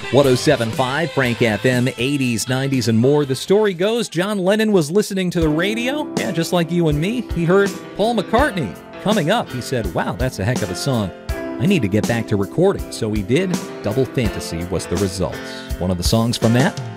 107.5 Frank FM, 80s, 90s, and more. The story goes John Lennon was listening to the radio. Yeah, just like you and me. He heard Paul McCartney coming up. He said, wow, that's a heck of a song. I need to get back to recording. So he did. Double Fantasy was the result. One of the songs from that,